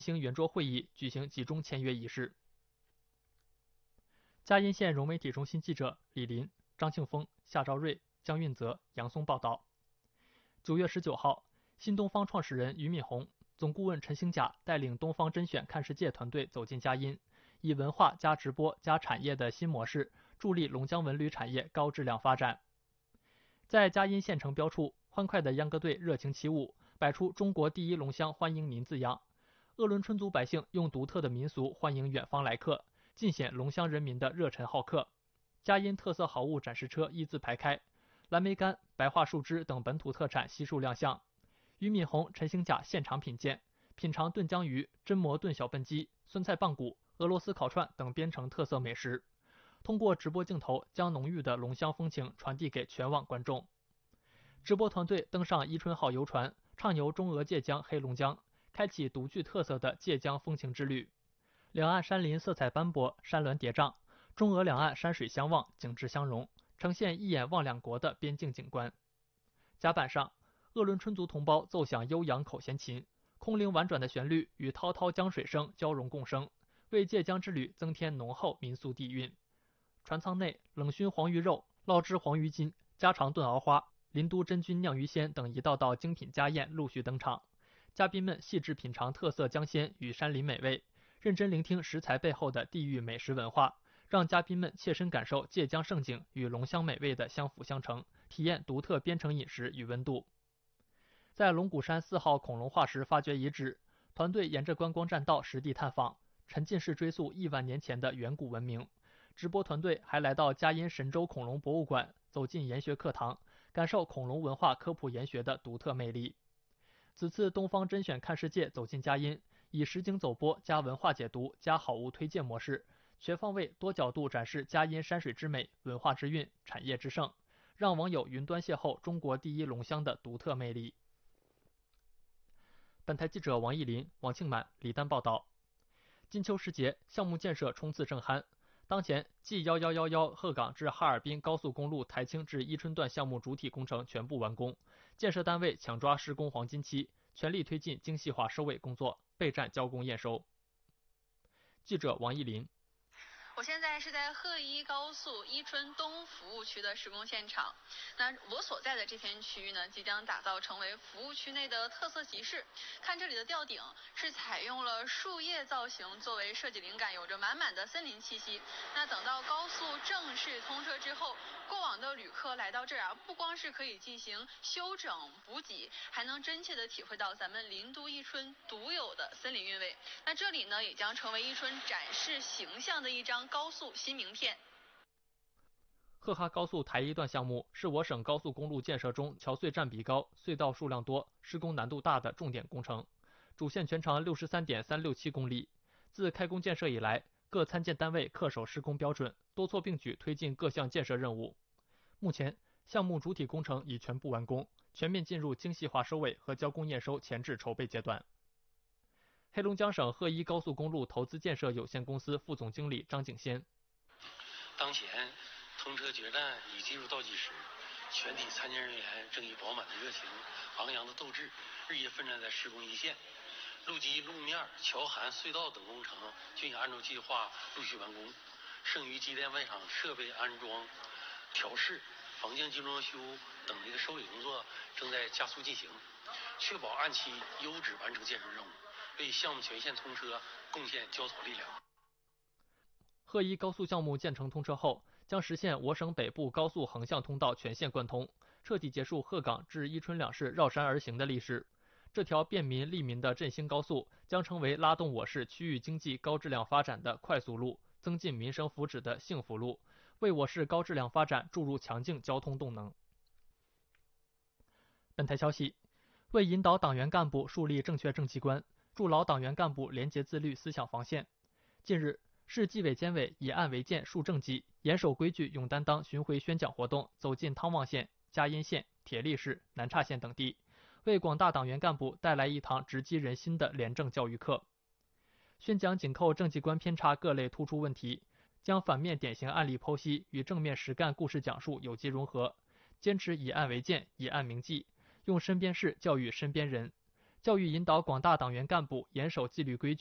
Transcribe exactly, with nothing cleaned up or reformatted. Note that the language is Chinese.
行圆桌会议，举行集中签约仪式。嘉荫县融媒体中心记者李林、张庆峰、夏兆瑞、江运泽、杨松报道。九月十九号，新东方创始人俞敏洪、总顾问陈兴甲带领东方甄选看世界团队走进嘉荫，以文化加直播加产业的新模式，助力龙江文旅产业高质量发展。在嘉荫县城标处，欢快的秧歌队热情起舞，摆出中国第一龙乡欢迎您字样。鄂伦春族百姓用独特的民俗欢迎远方来客，尽显龙乡人民的热忱好客。嘉荫特色好物展示车一字排开，蓝莓干、白桦树枝等本土特产悉数亮相。俞敏洪、陈兴甲现场品鉴，品尝炖江鱼、榛蘑炖小笨鸡、酸菜棒骨、俄罗斯烤串等边城特色美食。通过直播镜头，将浓郁的龙乡风情传递给全网观众。直播团队登上伊春号游船，畅游中俄界江、黑龙江，开启独具特色的界江风情之旅。两岸山林色彩斑驳，山峦叠嶂，中俄两岸山水相望，景致相融，呈现一眼望两国的边境景观。甲板上，鄂伦春族同胞奏响悠扬口弦琴，空灵婉转的旋律与滔滔江水声交融共生，为界江之旅增添浓厚民俗底蕴。船舱内，冷熏黄鱼肉、捞汁黄鱼筋、家常炖熬花、林都真菌酿鱼鲜等一道道精品家宴陆续登场。嘉宾们细致品尝特色江鲜与山林美味，认真聆听食材背后的地域美食文化，让嘉宾们切身感受界江盛景与龙乡美味的相辅相成，体验独特边城饮食与温度。在龙骨山四号恐龙化石发掘遗址，团队沿着观光栈道实地探访，沉浸式追溯亿万年前的远古文明。直播团队还来到嘉荫神州恐龙博物馆，走进研学课堂，感受恐龙文化科普研学的独特魅力。此次东方甄选看世界走进嘉荫，以实景走播加文化解读加好物推荐模式，全方位多角度展示嘉荫山水之美、文化之韵、产业之盛，让网友云端邂逅中国第一龙乡的独特魅力。本台记者王艺林、王庆满、李丹报道。金秋时节，项目建设冲刺正酣。当前，G 一一一一鹤岗至哈尔滨高速公路台青至伊春段项目主体工程全部完工，建设单位抢抓施工黄金期，全力推进精细化收尾工作，备战交工验收。记者王艺林。 我现在是在鹤伊高速伊春东服务区的施工现场。那我所在的这片区域呢，即将打造成为服务区内的特色集市。看这里的吊顶是采用了树叶造型作为设计灵感，有着满满的森林气息。那等到高速正式通车之后，过往的旅客来到这儿啊，不光是可以进行休整补给，还能真切的体会到咱们林都伊春独有的森林韵味。那这里呢，也将成为伊春展示形象的一张高速新名片。 鹤哈高速台一段项目是我省高速公路建设中桥隧占比高、隧道数量多、施工难度大的重点工程，主线全长六十三点三六七公里。自开工建设以来，各参建单位恪守施工标准，多措并举推进各项建设任务。目前，项目主体工程已全部完工，全面进入精细化收尾和交工验收前置筹备阶段。黑龙江省鹤伊高速公路投资建设有限公司副总经理张景先。 当前通车决战已进入倒计时，全体参建人员正以饱满的热情、昂扬的斗志，日夜奋战在施工一线。路基、路面、桥涵、隧道等工程均已按照计划陆续完工，剩余机电外场设备安装、调试、房间精装修等这个收尾工作正在加速进行，确保按期优质完成建设任务，为项目全线通车贡献焦头力量。 鹤伊高速项目建成通车后，将实现我省北部高速横向通道全线贯通，彻底结束鹤岗至伊春两市绕山而行的历史。这条便民利民的振兴高速将成为拉动我市区域经济高质量发展的快速路，增进民生福祉的幸福路，为我市高质量发展注入强劲交通动能。本台消息，为引导党员干部树立正确政绩观，筑牢党员干部廉洁自律思想防线，近日，市纪委监委以案为鉴树政绩，严守规矩勇担当巡回宣讲活动走进汤旺县、嘉荫县、铁力市、南岔县等地，为广大党员干部带来一堂直击人心的廉政教育课。宣讲紧扣政绩观偏差各类突出问题，将反面典型案例剖析与正面实干故事讲述有机融合，坚持以案为鉴、以案明记，用身边事教育身边人， 教育引导广大党员干部严守纪律规矩。